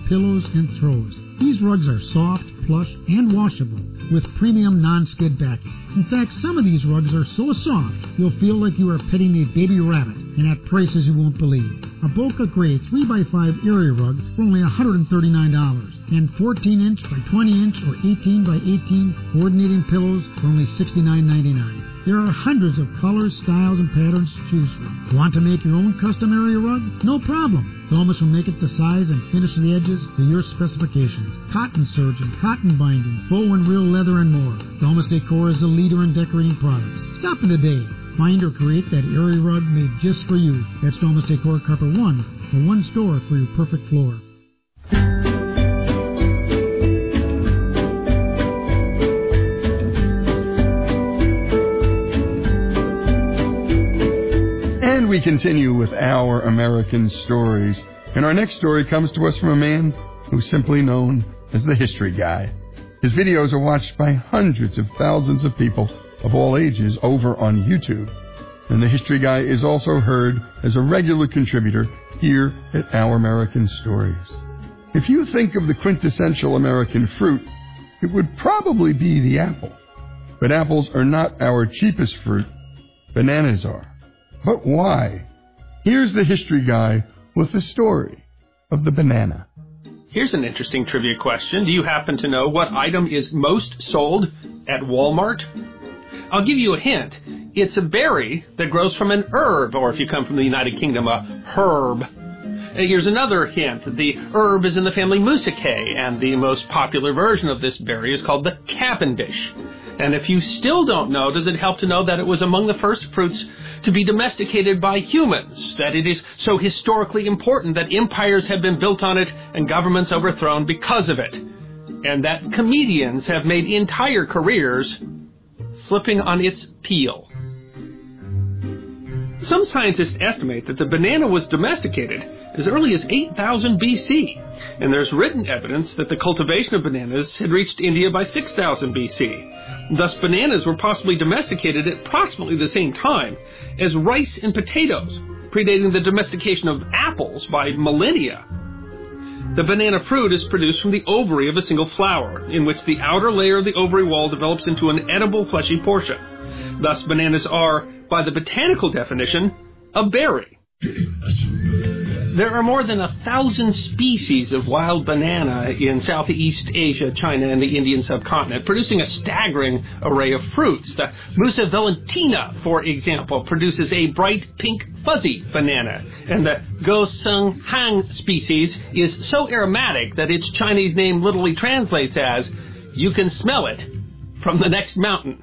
pillows, and throws. These rugs are soft, plush, and washable with premium non-skid backing. In fact, some of these rugs are so soft, you'll feel like you are petting a baby rabbit, and at prices you won't believe. A Boca Gray 3x5 area rug for only $139, and 14-inch by 20-inch or 18 by 18 coordinating pillows for only $69.99. There are hundreds of colors, styles, and patterns to choose from. Want to make your own custom area rug? No problem. Thomas will make it to size and finish the edges to your specifications. Cotton serge and cotton binding, faux and real leather, and more. Thomas Decor is the leader in decorating products. Stop in today. Find or create that area rug made just for you. That's Thomas Decor Carpet 1, the one store for your perfect floor. We continue with Our American Stories, and our next story comes to us from a man who's simply known as the History Guy. His videos are watched by hundreds of thousands of people of all ages over on YouTube, and the History Guy is also heard as a regular contributor here at Our American Stories. If you think of the quintessential American fruit, it would probably be the apple. But apples are not our cheapest fruit. Bananas are. But why? Here's the History Guy with the story of the banana. Here's an interesting trivia question. Do you happen to know what item is most sold at Walmart? I'll give you a hint. It's a berry that grows from an herb, or if you come from the United Kingdom, a herb. Here's another hint. The herb is in the family Musaceae, and the most popular version of this berry is called the Cavendish. And if you still don't know, does it help to know that it was among the first fruits to be domesticated by humans, that it is so historically important that empires have been built on it and governments overthrown because of it, and that comedians have made entire careers slipping on its peel? Some scientists estimate that the banana was domesticated as early as 8,000 BC, and there's written evidence that the cultivation of bananas had reached India by 6,000 BC. Thus, bananas were possibly domesticated at approximately the same time as rice and potatoes, predating the domestication of apples by millennia. The banana fruit is produced from the ovary of a single flower, in which the outer layer of the ovary wall develops into an edible fleshy portion. Thus, bananas are, by the botanical definition, a berry. There are more than 1,000 species of wild banana in Southeast Asia, China, and the Indian subcontinent, producing a staggering array of fruits. The Musa valentina, for example, produces a bright pink fuzzy banana, and the Goseng Hang species is so aromatic that its Chinese name literally translates as, "You can smell it from the next mountain."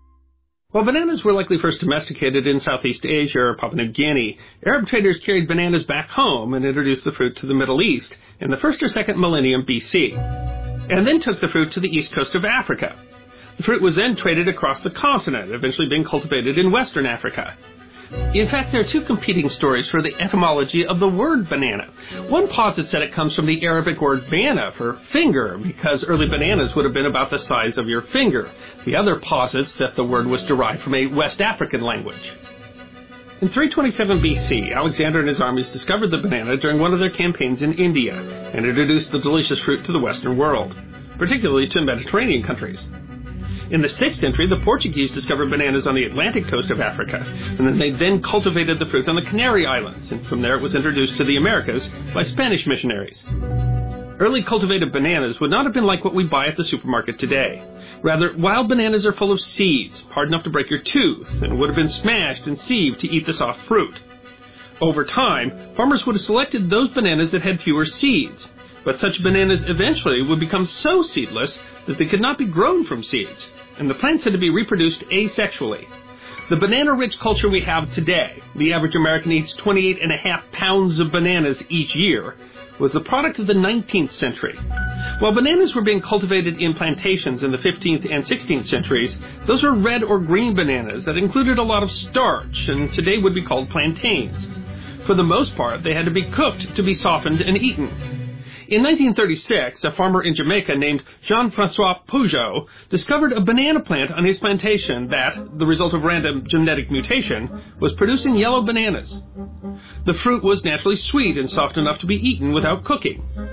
While bananas were likely first domesticated in Southeast Asia or Papua New Guinea, Arab traders carried bananas back home and introduced the fruit to the Middle East in the 1st or 2nd millennium BC, and then took the fruit to the east coast of Africa. The fruit was then traded across the continent, eventually being cultivated in Western Africa. In fact, there are two competing stories for the etymology of the word banana. One posits that it comes from the Arabic word bana for finger, because early bananas would have been about the size of your finger. The other posits that the word was derived from a West African language. In 327 BC, Alexander and his armies discovered the banana during one of their campaigns in India and introduced the delicious fruit to the Western world, particularly to Mediterranean countries. In the 6th century, the Portuguese discovered bananas on the Atlantic coast of Africa, and then they cultivated the fruit on the Canary Islands, and from there it was introduced to the Americas by Spanish missionaries. Early cultivated bananas would not have been like what we buy at the supermarket today. Rather, wild bananas are full of seeds, hard enough to break your tooth, and would have been smashed and sieved to eat the soft fruit. Over time, farmers would have selected those bananas that had fewer seeds, but such bananas eventually would become so seedless that they could not be grown from seeds, and the plants had to be reproduced asexually. The banana-rich culture we have today, the average American eats 28.5 pounds of bananas each year, was the product of the 19th century. While bananas were being cultivated in plantations in the 15th and 16th centuries, those were red or green bananas that included a lot of starch and today would be called plantains. For the most part, they had to be cooked to be softened and eaten. In 1936, a farmer in Jamaica named Jean-François Peugeot discovered a banana plant on his plantation that, the result of random genetic mutation, was producing yellow bananas. The fruit was naturally sweet and soft enough to be eaten without cooking.